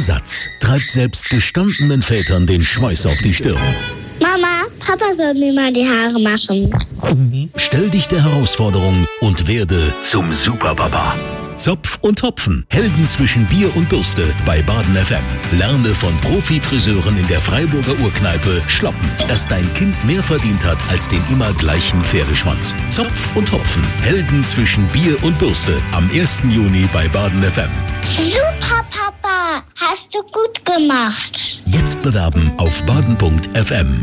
Ersatz treibt selbst gestandenen Vätern den Schweiß auf die Stirn. Mama, Papa soll mir mal die Haare machen. Stell dich der Herausforderung und werde zum Superpapa. Zopf und Hopfen, Helden zwischen Bier und Bürste bei Baden FM. Lerne von Profi-Friseuren in der Freiburger Urkneipe Schloppen, dass dein Kind mehr verdient hat als den immer gleichen Pferdeschwanz. Zopf und Hopfen, Helden zwischen Bier und Bürste. Am 1. Juni bei Baden FM. Super, Papa, hast du gut gemacht. Jetzt bewerben auf baden.fm.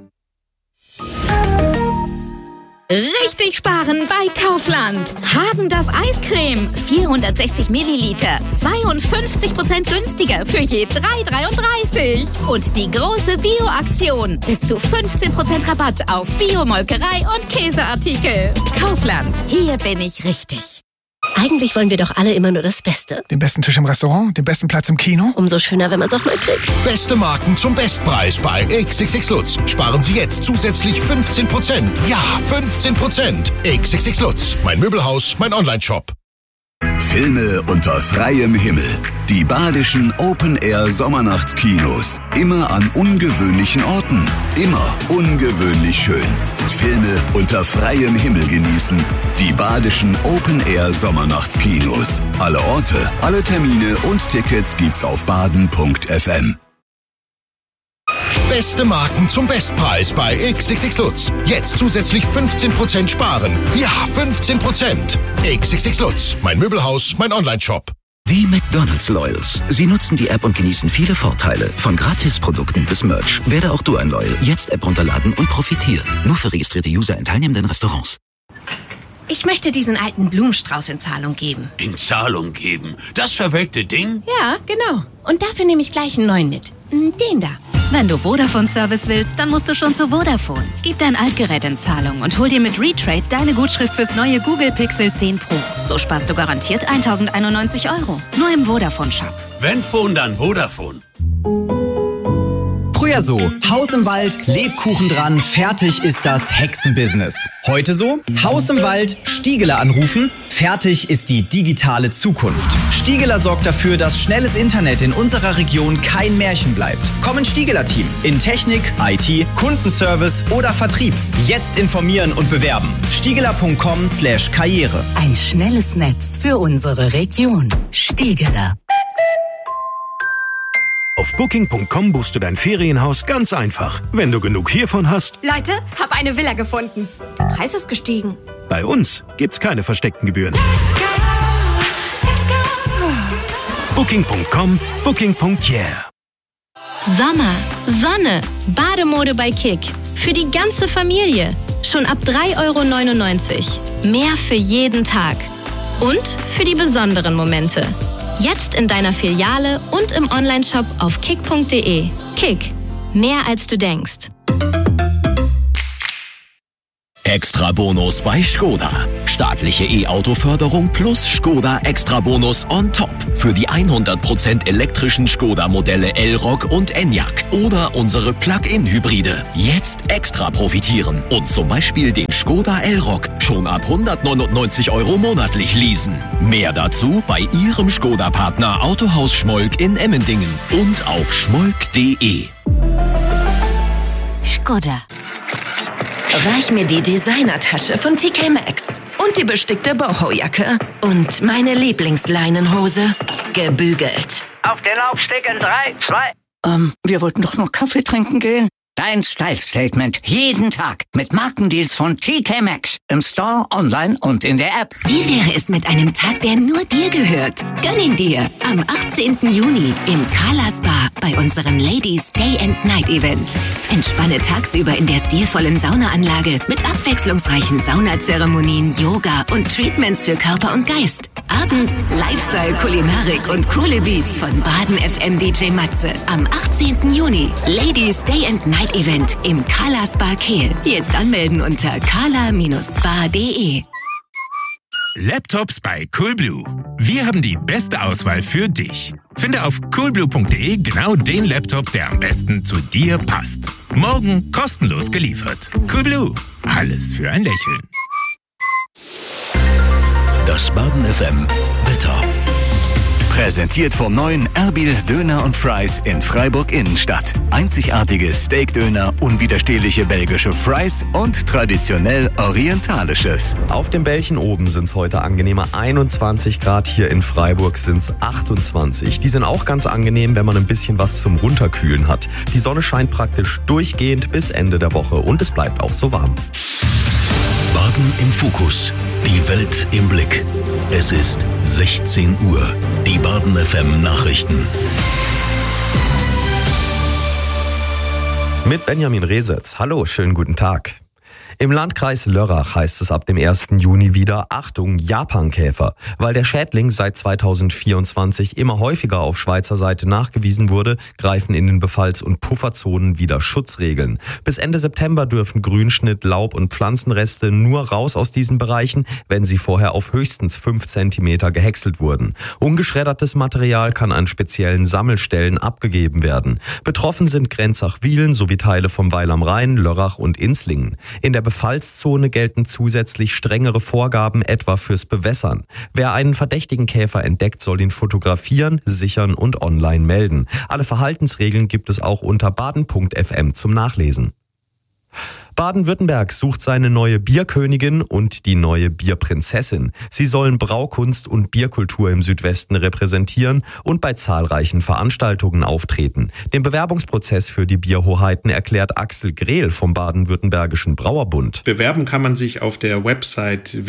Richtig sparen bei Kaufland. Häagen-Dazs Eiscreme. 460 Milliliter. 52% günstiger für je 3,33. Und die große Bio-Aktion. Bis zu 15% Rabatt auf Bio-Molkerei und Käseartikel. Kaufland. Hier bin ich richtig. Eigentlich wollen wir doch alle immer nur das Beste. Den besten Tisch im Restaurant, den besten Platz im Kino. Umso schöner, wenn man es auch mal kriegt. Beste Marken zum Bestpreis bei XXX Lutz. Sparen Sie jetzt zusätzlich 15%. Ja, 15%. XXX Lutz. Mein Möbelhaus, mein Onlineshop. Filme unter freiem Himmel. Die badischen Open-Air-Sommernachtskinos. Immer an ungewöhnlichen Orten. Immer ungewöhnlich schön. Filme unter freiem Himmel genießen. Die badischen Open-Air-Sommernachtskinos. Alle Orte, alle Termine und Tickets gibt's auf baden.fm. Beste Marken zum Bestpreis bei XXX Lutz. Jetzt zusätzlich 15% sparen. Ja, 15%. XXX Lutz. Mein Möbelhaus, mein Onlineshop. Die McDonald's Loyals. Sie nutzen die App und genießen viele Vorteile. Von Gratisprodukten bis Merch. Werde auch du ein Loyal. Jetzt App runterladen und profitieren. Nur für registrierte User in teilnehmenden Restaurants. Ich möchte diesen alten Blumenstrauß in Zahlung geben. In Zahlung geben? Das verwelkte Ding? Ja, genau. Und dafür nehme ich gleich einen neuen mit. Den da. Wenn du Vodafone-Service willst, dann musst du schon zu Vodafone. Gib dein Altgerät in Zahlung und hol dir mit Retrade deine Gutschrift fürs neue Google Pixel 10 Pro. So sparst du garantiert 1.091 €. Nur im Vodafone-Shop. Wenn Phone, dann Vodafone. Früher so, Haus im Wald, Lebkuchen dran, fertig ist das Hexenbusiness. Heute so, Haus im Wald, Stiegeler anrufen, fertig ist die digitale Zukunft. Stiegeler sorgt dafür, dass schnelles Internet in unserer Region kein Märchen bleibt. Komm ins Stiegeler-Team. In Technik, IT, Kundenservice oder Vertrieb. Jetzt informieren und bewerben. stiegeler.com/karriere. Ein schnelles Netz für unsere Region. Stiegeler. Auf Booking.com buchst du dein Ferienhaus ganz einfach. Wenn du genug hiervon hast. Leute, hab eine Villa gefunden. Der Preis ist gestiegen. Bei uns gibt's keine versteckten Gebühren. Booking.com, Booking.yeah. Sommer, Sonne, Bademode bei Kick. Für die ganze Familie. Schon ab 3,99 €. Mehr für jeden Tag. Und für die besonderen Momente. Jetzt in deiner Filiale und im Onlineshop auf kick.de. Kick. Mehr als du denkst. Extra Bonus bei Skoda. Staatliche E-Auto-Förderung plus Skoda Extra Bonus on top. Für die 100% elektrischen Skoda-Modelle Elroq und Enyaq. Oder unsere Plug-in-Hybride. Jetzt extra profitieren. Und zum Beispiel den Skoda Elroq schon ab 199 € monatlich leasen. Mehr dazu bei Ihrem Skoda-Partner Autohaus Schmolk in Emmendingen. Und auf schmolk.de. Skoda. Reich mir die Designertasche von TK Maxx und die bestickte Boho-Jacke und meine Lieblingsleinenhose gebügelt. Auf den Laufsteg in 3, 2... Wir wollten doch nur Kaffee trinken gehen. Dein Style-Statement jeden Tag mit Markendeals von TK Maxx. Im Store, online und in der App. Wie wäre es mit einem Tag, der nur dir gehört? Gönn ihn dir am 18. Juni im Kala Spa bei unserem Ladies Day and Night Event. Entspanne tagsüber in der stilvollen Saunaanlage mit abwechslungsreichen Saunazeremonien, Yoga und Treatments für Körper und Geist. Abends Lifestyle, Kulinarik und coole Beats von Baden FM DJ Matze. Am 18. Juni Ladies Day and Night Event im Kala Spa Kehl. Jetzt anmelden unter kala-spa.de. Laptops bei Coolblue. Wir haben die beste Auswahl für dich. Finde auf coolblue.de genau den Laptop, der am besten zu dir passt. Morgen kostenlos geliefert. Coolblue. Alles für ein Lächeln. Das Baden FM Wetter. Präsentiert vom neuen Erbil Döner und Fries in Freiburg Innenstadt. Einzigartige Steakdöner, unwiderstehliche belgische Fries und traditionell orientalisches. Auf dem Bällchen oben sind es heute angenehme 21 Grad, hier in Freiburg sind es 28. Die sind auch ganz angenehm, wenn man ein bisschen was zum Runterkühlen hat. Die Sonne scheint praktisch durchgehend bis Ende der Woche und es bleibt auch so warm. Baden im Fokus. Die Welt im Blick. Es ist 16 Uhr. Die Baden FM Nachrichten. Mit Benjamin Resetz. Hallo, schönen guten Tag. Im Landkreis Lörrach heißt es ab dem 1. Juni wieder Achtung, Japankäfer. Weil der Schädling seit 2024 immer häufiger auf Schweizer Seite nachgewiesen wurde, greifen in den Befalls- und Pufferzonen wieder Schutzregeln. Bis Ende September dürfen Grünschnitt, Laub- und Pflanzenreste nur raus aus diesen Bereichen, wenn sie vorher auf höchstens 5 cm gehäckselt wurden. Ungeschreddertes Material kann an speziellen Sammelstellen abgegeben werden. Betroffen sind Grenzach-Wielen sowie Teile vom Weil am Rhein, Lörrach und Inslingen. In der Befallszone gelten zusätzlich strengere Vorgaben, etwa fürs Bewässern. Wer einen verdächtigen Käfer entdeckt, soll ihn fotografieren, sichern und online melden. Alle Verhaltensregeln gibt es auch unter baden.fm zum Nachlesen. Baden-Württemberg sucht seine neue Bierkönigin und die neue Bierprinzessin. Sie sollen Braukunst und Bierkultur im Südwesten repräsentieren und bei zahlreichen Veranstaltungen auftreten. Den Bewerbungsprozess für die Bierhoheiten erklärt Axel Grehl vom Baden-Württembergischen Brauerbund. Bewerben kann man sich auf der Website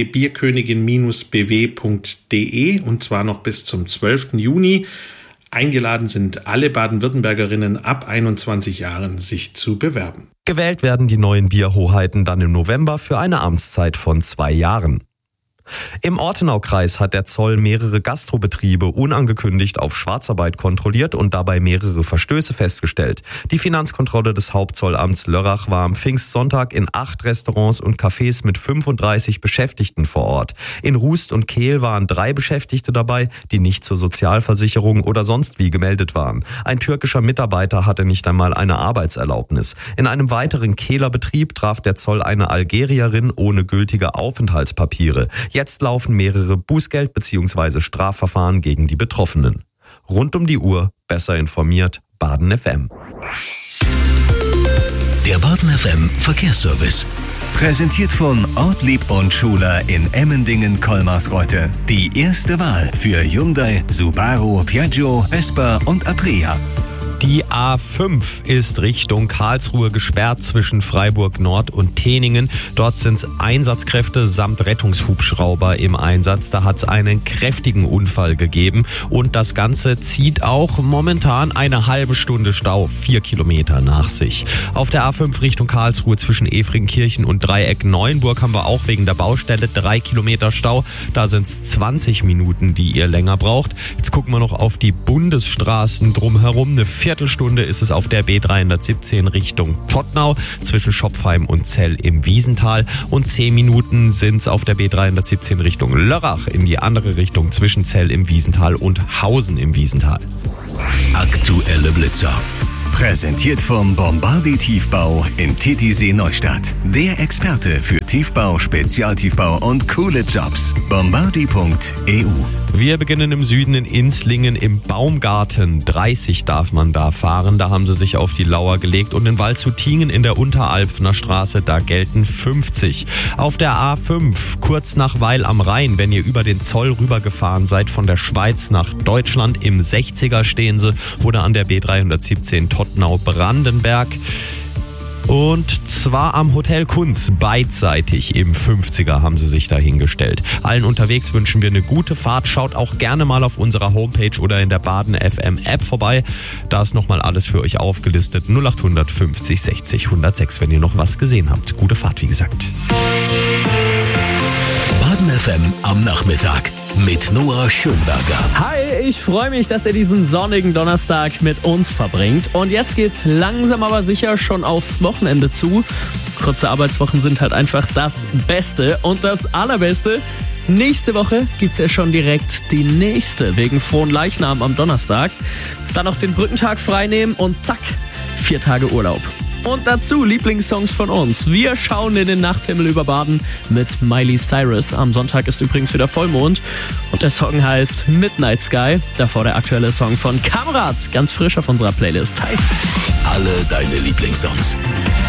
www.bierkönigin-bw.de und zwar noch bis zum 12. Juni. Eingeladen sind alle Baden-Württembergerinnen ab 21 Jahren, sich zu bewerben. Gewählt werden die neuen Bierhoheiten dann im November für eine Amtszeit von 2 Jahren. Im Ortenaukreis hat der Zoll mehrere Gastrobetriebe unangekündigt auf Schwarzarbeit kontrolliert und dabei mehrere Verstöße festgestellt. Die Finanzkontrolle des Hauptzollamts Lörrach war am Pfingstsonntag in 8 Restaurants und Cafés mit 35 Beschäftigten vor Ort. In Rust und Kehl waren 3 Beschäftigte dabei, die nicht zur Sozialversicherung oder sonst wie gemeldet waren. Ein türkischer Mitarbeiter hatte nicht einmal eine Arbeitserlaubnis. In einem weiteren Kehler Betrieb traf der Zoll eine Algerierin ohne gültige Aufenthaltspapiere. Jetzt laufen mehrere Bußgeld- bzw. Strafverfahren gegen die Betroffenen. Rund um die Uhr, besser informiert, Baden FM. Der Baden FM Verkehrsservice. Präsentiert von Ortlieb und Schuler in Emmendingen-Kolmarsreute. Die erste Wahl für Hyundai, Subaru, Piaggio, Vespa und Aprilia. Die A5 ist Richtung Karlsruhe gesperrt zwischen Freiburg Nord und Teningen. Dort sind Einsatzkräfte samt Rettungshubschrauber im Einsatz. Da hat es einen kräftigen Unfall gegeben und das Ganze zieht auch momentan eine halbe Stunde Stau, 4 Kilometer nach sich. Auf der A5 Richtung Karlsruhe zwischen Efringkirchen und Dreieck Neuenburg haben wir auch wegen der Baustelle 3 Kilometer Stau. Da sind es 20 Minuten, die ihr länger braucht. Jetzt gucken wir noch auf die Bundesstraßen drumherum. Eine Viertelstunde ist es auf der B317 Richtung Tottnau zwischen Schopfheim und Zell im Wiesental und 10 Minuten sind es auf der B317 Richtung Lörrach in die andere Richtung zwischen Zell im Wiesental und Hausen im Wiesental. Aktuelle Blitzer. Präsentiert vom Bombardi Tiefbau in Titisee Neustadt. Der Experte für Tiefbau, Spezialtiefbau und coole Jobs. Bombardi.eu. Wir beginnen im Süden in Inslingen im Baumgarten. 30 darf man da fahren, da haben sie sich auf die Lauer gelegt. Und in Waldshutingen in der Unteralpfner Straße, da gelten 50. Auf der A5, kurz nach Weil am Rhein, wenn ihr über den Zoll rübergefahren seid von der Schweiz nach Deutschland, im 60er stehen sie, oder an der B317 Tottnau-Brandenberg. Und zwar am Hotel Kunz, beidseitig im 50er haben sie sich dahingestellt. Allen unterwegs wünschen wir eine gute Fahrt. Schaut auch gerne mal auf unserer Homepage oder in der Baden FM App vorbei. Da ist nochmal alles für euch aufgelistet. 0800 50 60 106, wenn ihr noch was gesehen habt. Gute Fahrt, wie gesagt. Baden FM am Nachmittag mit Noah Schönberger. Hi, ich freue mich, dass ihr diesen sonnigen Donnerstag mit uns verbringt. Und jetzt geht's langsam aber sicher schon aufs Wochenende zu. Kurze Arbeitswochen sind halt einfach das Beste und das Allerbeste. Nächste Woche gibt's ja schon direkt die nächste, wegen Fronleichnam am Donnerstag. Dann noch den Brückentag frei nehmen und zack, 4 Tage Urlaub. Und dazu Lieblingssongs von uns. Wir schauen in den Nachthimmel über Baden mit Miley Cyrus. Am Sonntag ist übrigens wieder Vollmond. Und der Song heißt Midnight Sky. Davor der aktuelle Song von Kamrat. Ganz frisch auf unserer Playlist. Hi. Alle deine Lieblingssongs.